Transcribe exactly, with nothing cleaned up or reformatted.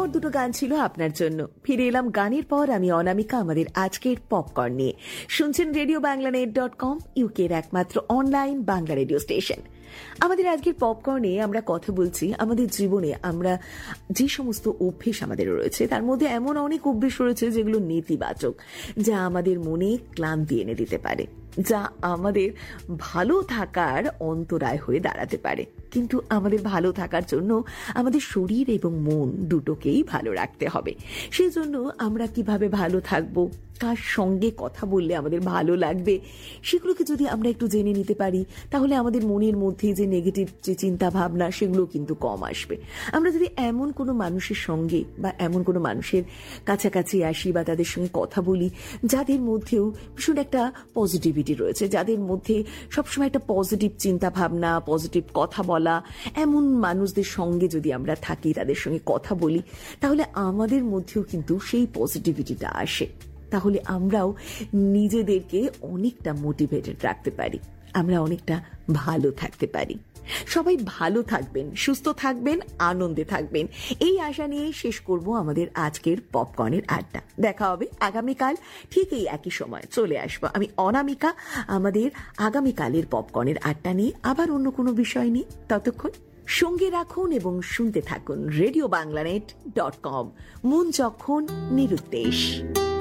পর দুটো গান ছিল আপনার জন্য। ফিরে এলাম গানের পর আমি অনামিকা আমাদের আজকের পপকর্ন নিয়ে। শুনছেন radio Bangla net dot com, ইউকের একমাত্র অনলাইন বাংলা রেডিও স্টেশন। আমাদের আজকের পপকর্নে আমরা কথা বলছি আমাদের জীবনে আমরা যে সমস্ত অভ্যেস আমাদের রয়েছে তার মধ্যে এমন অনেক অভ্যেস রয়েছে যেগুলো নেতিবাচক, যা আমাদের মনে ক্লান্তি এনে দিতে পারে, যা আমাদের ভালো থাকার অন্তরায় হয়ে দাঁড়াতে পারে। কিন্তু আমাদের ভালো থাকার জন্য আমাদের শরীর এবং মন দুটোকেই ভালো রাখতে হবে। সেই জন্য আমরা কিভাবে ভালো থাকবো, কার সঙ্গে কথা বললে আমাদের ভালো লাগবে, সেগুলোকে যদি আমরা একটু জেনে নিতে পারি তাহলে আমাদের মনের মধ্যে যে নেগেটিভ যে চিন্তা ভাবনা সেগুলো কিন্তু কম আসবে। আমরা যদি এমন কোনো মানুষের সঙ্গে বা এমন কোনো মানুষের কাছাকাছি আসি বা তাদের সঙ্গে কথা বলি যাদের মধ্যেও ভীষণ একটা পজিটিভিটি রয়েছে, যাদের মধ্যে সবসময় একটা পজিটিভ চিন্তা ভাবনা, পজিটিভ কথা বলা, এমন মানুষদের সঙ্গে যদি আমরা থাকি, তাদের সঙ্গে কথা বলি, তাহলে আমাদের মধ্যেও কিন্তু সেই পজিটিভিটিটা আসে। তাহলে আমরাও নিজেদেরকে অনেকটা মোটিভেটেড রাখতে পারি, আমরা অনেকটা ভালো থাকতে পারি। সবাই ভালো থাকবেন, সুস্থ থাকবেন, আনন্দে থাকবেন, এই আশা নিয়ে শেষ করব আমাদের আজকের পপকর্নের আড্ডা। দেখা হবে আগামীকাল ঠিক এই একই সময় চলে আসবো আমি অনামিকা আমাদের আগামীকালের পপকর্নের আড্ডা নিয়ে, আবার অন্য কোনো বিষয় নিয়ে। ততক্ষণ সঙ্গে রাখুন এবং শুনতে থাকুন radio Bangla net dot com, মন যখন নিরুদ্দেশ।